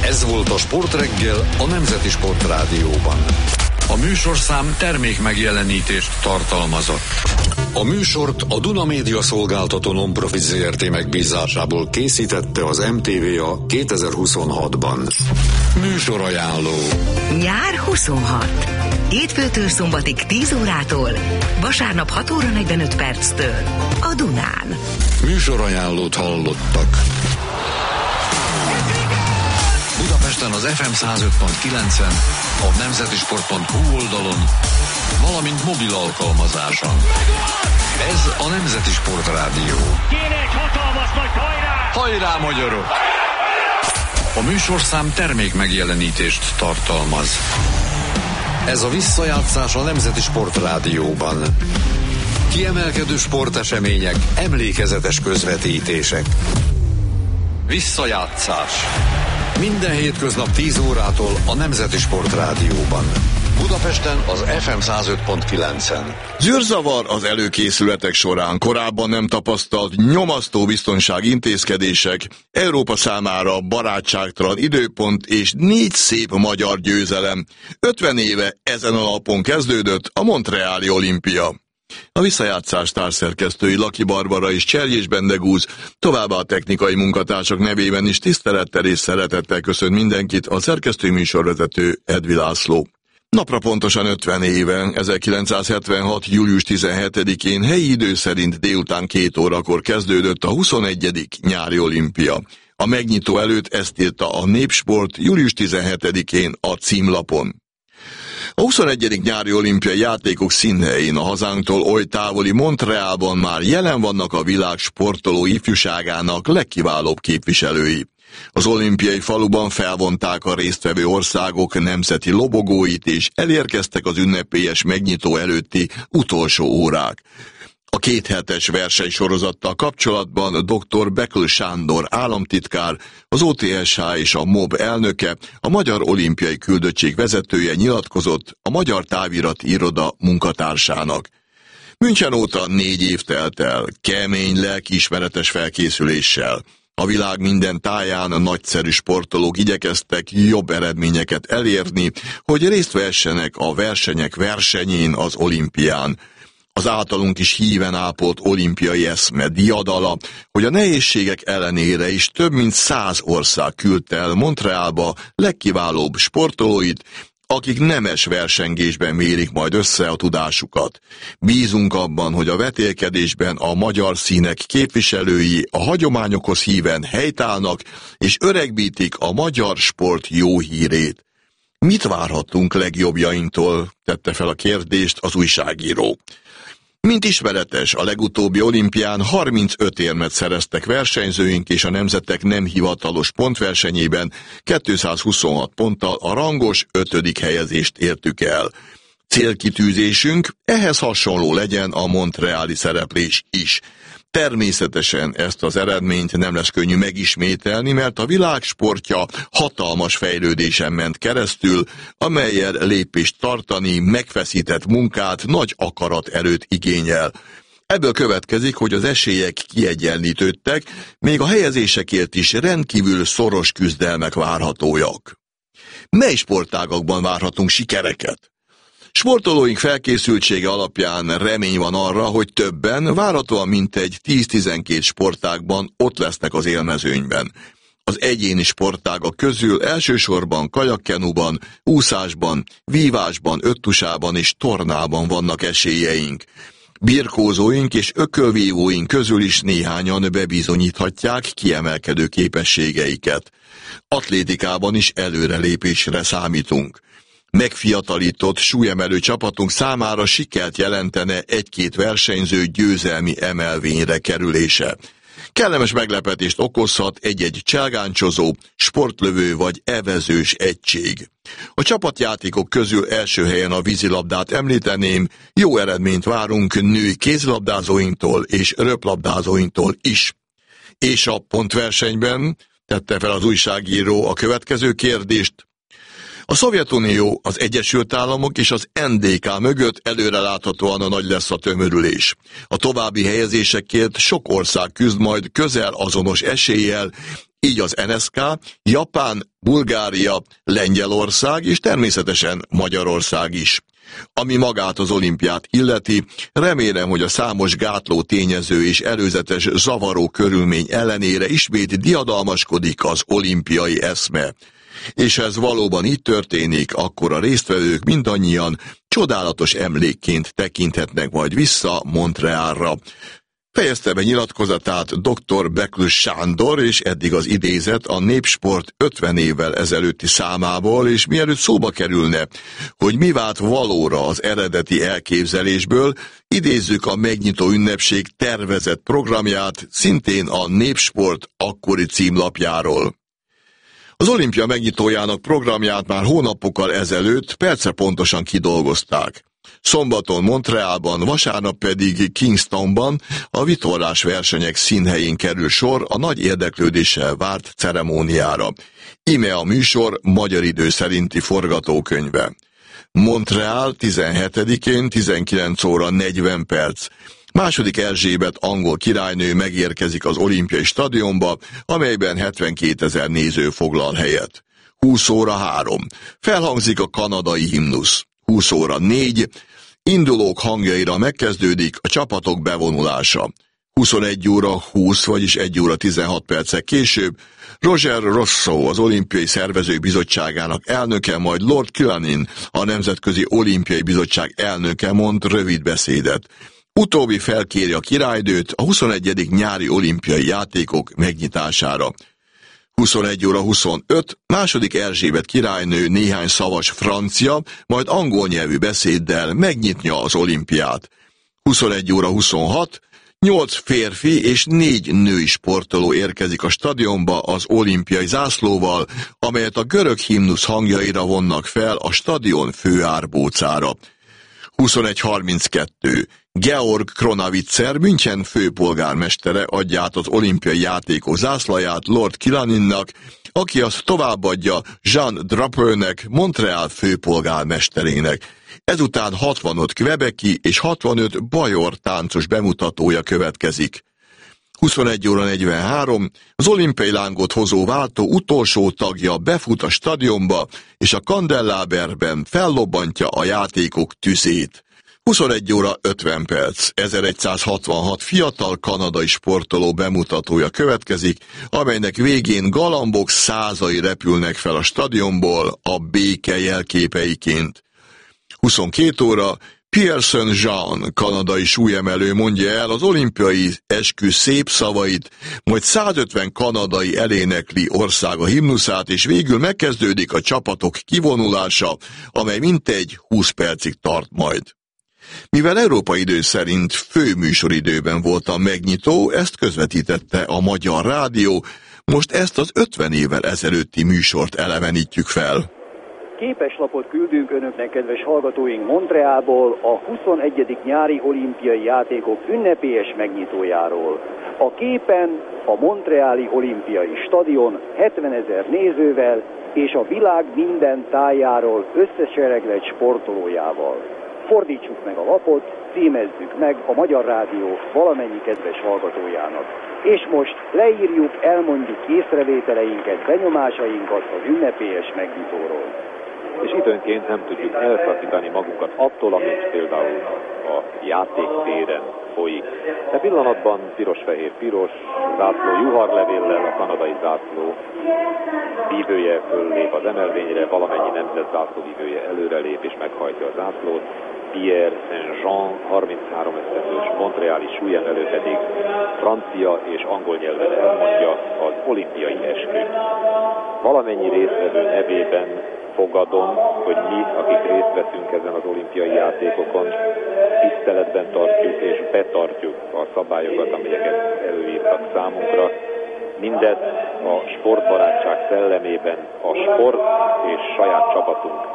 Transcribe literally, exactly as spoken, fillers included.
Ez volt a Sportreggel a Nemzeti Sportrádióban. A műsorszám termék megjelenítést tartalmazott. A műsort a Duna Média Szolgáltató Non-Profit Zrt. Megbízásából készítette az em té vé a kétezer-huszonhatban. Műsorajánló. Nyár huszonhat. Hétfőtől szombatig tíz órától, vasárnap hat óra negyvenöt perctől a Dunán. Műsorajánlót hallottak. Budapesten az ef em száz öt pont kilencen, a nemzetisport pont hu oldalon, valamint mobil alkalmazáson. Ez a Nemzeti Sportrádió. Kéne egy hatalmas nagy hajrá! Hajrá, magyarok! A műsorszám termék megjelenítést tartalmaz. Ez a visszajátszás a Nemzeti Sportrádióban. Kiemelkedő sportesemények, emlékezetes közvetítések. Visszajátszás. Minden hétköznap tíz órától a Nemzeti Sportrádióban. Budapesten az ef em száz öt pont kilencen. Zűrzavar az előkészületek során, korábban nem tapasztalt nyomasztó biztonsági intézkedések, Európa számára barátságtalan időpont és négy szép magyar győzelem. ötven éve ezen a napon kezdődött a Montreali olimpia. A visszajátszás társszerkesztői Laki Barbara és Cserjés Bendegúz, továbbá a technikai munkatársak nevében is tisztelettel és szeretettel köszönt mindenkit a szerkesztői műsorvezető Edvi László. Napra pontosan ötven éve, ezerkilencszázhetvenhat. július tizenhetedikén helyi idő szerint délután két órakor kezdődött a huszonegyedik nyári olimpia. A megnyitó előtt ezt írta a Népsport július tizenhetedikén a címlapon. A huszonegyedik nyári olimpiai játékok színhelyén, a hazánktól oly távoli Montrealban már jelen vannak a világ sportoló ifjúságának legkiválóbb képviselői. Az olimpiai faluban felvonták a résztvevő országok nemzeti lobogóit, és elérkeztek az ünnepélyes megnyitó előtti utolsó órák. A kéthetes versenysorozattal kapcsolatban dr. Bekl Sándor államtitkár, az o té es há és a MOB elnöke, a Magyar Olimpiai Küldöttség vezetője nyilatkozott a Magyar Távirati Iroda munkatársának. München óta négy év telt el, kemény lelkiismeretes felkészüléssel. A világ minden táján nagyszerű sportolók igyekeztek jobb eredményeket elérni, hogy részt vessenek a versenyek versenyén, az olimpián. Az általunk is híven ápolt olimpiai eszme diadala, hogy a nehézségek ellenére is több mint száz ország küldte el Montrealba legkiválóbb sportolóit, akik nemes versengésben mérik majd össze a tudásukat. Bízunk abban, hogy a vetélkedésben a magyar színek képviselői a hagyományokhoz híven helytállnak, és öregbítik a magyar sport jó hírét. Mit várhatunk legjobbjainktól? Tette fel a kérdést az újságíró. Mint ismeretes, a legutóbbi olimpián harmincöt érmet szereztek versenyzőink, és a nemzetek nem hivatalos pontversenyében kétszázhuszonhat ponttal a rangos ötödik helyezést értük el. Célkitűzésünk, ehhez hasonló legyen a montreali szereplés is. Természetesen ezt az eredményt nem lesz könnyű megismételni, mert a világ sportja hatalmas fejlődésen ment keresztül, amellyel lépést tartani, megfeszített munkát, nagy akaraterőt igényel. Ebből következik, hogy az esélyek kiegyenlítődtek, még a helyezésekért is rendkívül szoros küzdelmek várhatóak. Mely sportágakban várhatunk sikereket? Sportolóink felkészültsége alapján remény van arra, hogy többen, várhatóan mintegy tíz-tizenkét sportágban ott lesznek az élmezőnyben. Az egyéni sportágak közül elsősorban kajakkenúban, úszásban, vívásban, öttusában és tornában vannak esélyeink. Birkózóink és ökölvívóink közül is néhányan bebizonyíthatják kiemelkedő képességeiket. Atlétikában is előrelépésre számítunk. Megfiatalított súlyemelő csapatunk számára sikert jelentene egy-két versenyző győzelmi emelvényre kerülése. Kellemes meglepetést okozhat egy-egy cselgáncsozó, sportlövő vagy evezős egység. A csapatjátékok közül első helyen a vízilabdát említeném, jó eredményt várunk női kézilabdázóinktól és röplabdázóinktól is. És a pontversenyben tette fel az újságíró a következő kérdést. A Szovjetunió, az Egyesült Államok és az en dé ká mögött előreláthatóan a nagy lesz a tömörülés. A további helyezésekért sok ország küzd majd közel azonos eséllyel, így az en es ká, Japán, Bulgária, Lengyelország és természetesen Magyarország is. Ami magát az olimpiát illeti, remélem, hogy a számos gátló tényező és előzetes zavaró körülmény ellenére ismét diadalmaskodik az olimpiai eszme. És ha ez valóban így történik, akkor a résztvevők mindannyian csodálatos emlékként tekinthetnek majd vissza Montrealra. Fejezte be nyilatkozatát dr. Beklus Sándor, és eddig az idézet a Népsport ötven évvel ezelőtti számából, és mielőtt szóba kerülne, hogy mi vált valóra az eredeti elképzelésből, idézzük a megnyitó ünnepség tervezett programját, szintén a Népsport akkori címlapjáról. Az olimpia megnyitójának programját már hónapokkal ezelőtt percre pontosan kidolgozták. Szombaton Montrealban, vasárnap pedig Kingstonban a vitorlás versenyek színhelyén kerül sor a nagy érdeklődéssel várt ceremóniára. Íme a műsor magyar idő szerinti forgatókönyve. Montreal tizenhetedikén tizenkilenc óra negyven perc. Második Erzsébet angol királynő megérkezik az olimpiai stadionba, amelyben hetvenkétezer néző foglal helyet. húsz óra három. Felhangzik a kanadai himnusz. húsz óra négy. Indulók hangjaira megkezdődik a csapatok bevonulása. huszonegy óra húsz, vagyis egy óra tizenhat perccel később Roger Rousseau, az Olimpiai Szervezők Bizottságának elnöke, majd Lord Killanny, a Nemzetközi Olimpiai Bizottság elnöke mond rövid beszédet. Utóbbi felkéri a királynőt a huszonegyedik nyári olimpiai játékok megnyitására. huszonegy óra huszonöt. Második Erzsébet királynő néhány szavas francia, majd angol nyelvű beszéddel megnyitja az olimpiát. huszonegy óra huszonhat. Nyolc férfi és négy női sportoló érkezik a stadionba az olimpiai zászlóval, amelyet a görög himnusz hangjaira vonnak fel a stadion főárbócára. huszonegy harminckettő. Georg Kronawitzer, München főpolgármestere adja át az olimpiai játékok zászlaját Lord Killannynak, aki azt továbbadja Jean Drapeaunek, Montreal főpolgármesterének. Ezután hatvanöt quebeci és hatvanöt bajor táncos bemutatója következik. huszonegy óra negyvenhárom. Az olimpiai lángot hozó váltó utolsó tagja befut a stadionba, és a kandelláberben fellobbantja a játékok tüzét. huszonegy óra ötven perc. ezeregyszázhatvanhat fiatal kanadai sportoló bemutatója következik, amelynek végén galambok százai repülnek fel a stadionból a béke jelképeiként. huszonkét óra. Pearson Jean, kanadai súlyemelő mondja el az olimpiai eskü szép szavait, majd százötven kanadai elénekli országa himnuszát, és végül megkezdődik a csapatok kivonulása, amely mintegy húsz percig tart majd. Mivel európai idő szerint főműsoridőben volt a megnyitó, ezt közvetítette a Magyar Rádió, most ezt az ötven évvel ezelőtti műsort elevenítjük fel. Képeslapot küldünk önöknek, kedves hallgatóink, Montrealból a huszonegyedik nyári olimpiai játékok ünnepélyes megnyitójáról. A képen a montreali olimpiai stadion hetvenezer nézővel és a világ minden tájáról összesereglett sportolójával. Fordítsuk meg a lapot, címezzük meg a Magyar Rádió valamennyi kedves hallgatójának. És most leírjuk, elmondjuk észrevételeinket, benyomásainkat az ünnepélyes megnyitóról. És időnként nem tudjuk elszakítani magunkat attól, amit például a játéktéren folyik. De pillanatban piros-fehér-piros zászló juharlevéllel a kanadai zászló vívője föllép az emelvényre, valamennyi nemzet zászló vívője előrelép és meghajtja a zászlót. Pierre Saint-Jean, harminchárom esztendős montreali súlyemelő pedig francia és angol nyelven elmondja az olimpiai esküt. Valamennyi résztvevő nevében fogadom, hogy mi, akik részt veszünk ezen az olimpiai játékokon, tiszteletben tartjuk és betartjuk a szabályokat, amelyeket előírtak számunkra. Mindezt a sportbarátság szellemében a sport és saját csapatunk